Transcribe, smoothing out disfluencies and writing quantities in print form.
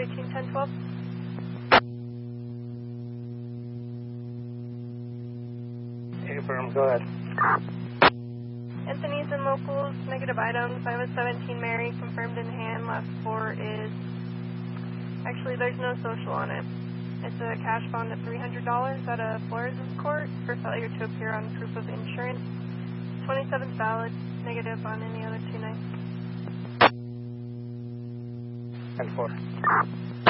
131012. Affirm, go ahead. Anthony's and locals, negative items. I was 17 Mary, confirmed in hand. Last four is, actually there's no social on it. It's a cash bond of $300 out of Flores' court for failure to appear on proof of insurance. 27th valid, negative on any other 2 nights. And 4.